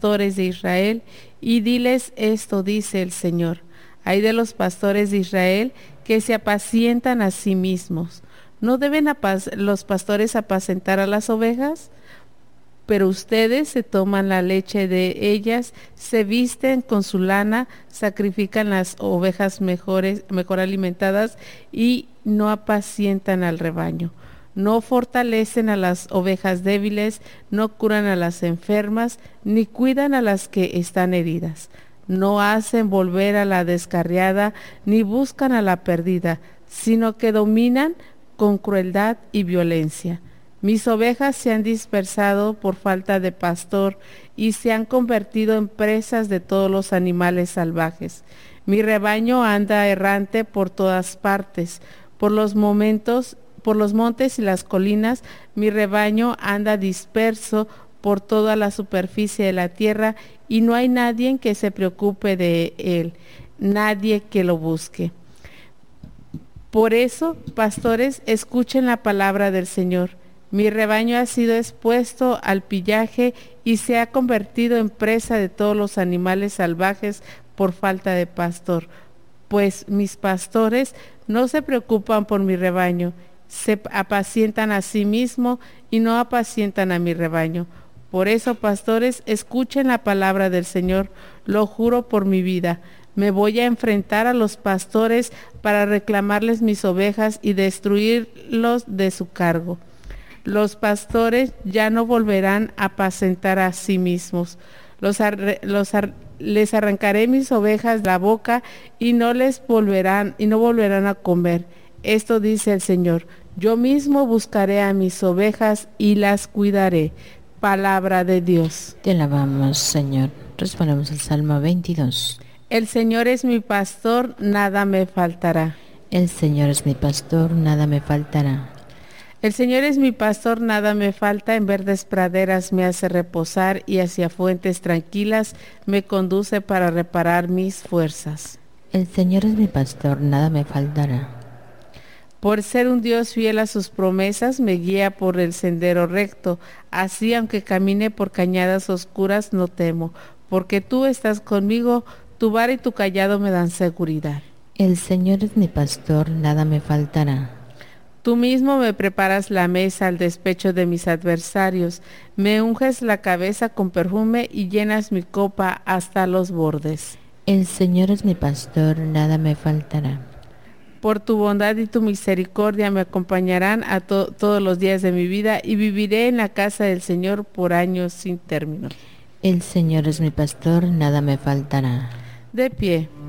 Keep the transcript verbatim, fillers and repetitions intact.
pastores de Israel, y diles esto dice el Señor. Ay de los pastores de Israel que se apacientan a sí mismos. ¿No deben apac- los pastores apacentar a las ovejas? Pero ustedes se toman la leche de ellas, se visten con su lana, sacrifican las ovejas mejores, mejor alimentadas y no apacientan al rebaño. No fortalecen a las ovejas débiles, no curan a las enfermas, ni cuidan a las que están heridas. No hacen volver a la descarriada, ni buscan a la perdida, sino que dominan con crueldad y violencia. Mis ovejas se han dispersado por falta de pastor y se han convertido en presas de todos los animales salvajes. Mi rebaño anda errante por todas partes, por los momentos, por los montes y las colinas, mi rebaño anda disperso por toda la superficie de la tierra y no hay nadie que se preocupe de él, nadie que lo busque. Por eso, pastores, escuchen la palabra del Señor. Mi rebaño ha sido expuesto al pillaje y se ha convertido en presa de todos los animales salvajes por falta de pastor. Pues mis pastores no se preocupan por mi rebaño, se apacientan a sí mismos y no apacientan a mi rebaño. Por eso, pastores, escuchen la palabra del Señor, lo juro por mi vida. Me voy a enfrentar a los pastores para reclamarles mis ovejas y destruirlos de su cargo. Los pastores ya no volverán a apacentar a sí mismos. Los arre, los ar, les arrancaré mis ovejas de la boca y no les volverán y no volverán a comer. Esto dice el Señor. Yo mismo buscaré a mis ovejas y las cuidaré. Palabra de Dios. Te alabamos, Señor. Respondemos al Salmo veintidós. El Señor es mi pastor, nada me faltará. El Señor es mi pastor, nada me faltará. El Señor es mi pastor, nada me falta, en verdes praderas me hace reposar y hacia fuentes tranquilas me conduce para reparar mis fuerzas. El Señor es mi pastor, nada me faltará. Por ser un Dios fiel a sus promesas, me guía por el sendero recto. Así, aunque camine por cañadas oscuras, no temo, porque tú estás conmigo, tu vara y tu cayado me dan seguridad. El Señor es mi pastor, nada me faltará. Tú mismo me preparas la mesa al despecho de mis adversarios, me unges la cabeza con perfume y llenas mi copa hasta los bordes. El Señor es mi pastor, nada me faltará. Por tu bondad y tu misericordia me acompañarán a to- todos los días de mi vida y viviré en la casa del Señor por años sin término. El Señor es mi pastor, nada me faltará. De pie.